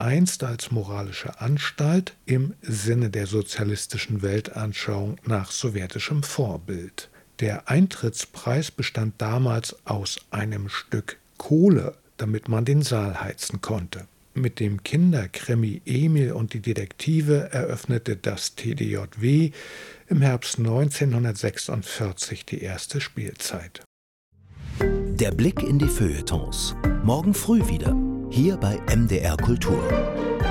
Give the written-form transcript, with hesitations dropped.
einst als moralische Anstalt im Sinne der sozialistischen Weltanschauung nach sowjetischem Vorbild. Der Eintrittspreis bestand damals aus einem Stück Kohle, damit man den Saal heizen konnte. Mit dem Kinderkrimi Emil und die Detektive eröffnete das TDJW im Herbst 1946 die erste Spielzeit. Der Blick in die Feuilletons. Morgen früh wieder. Hier bei MDR Kultur.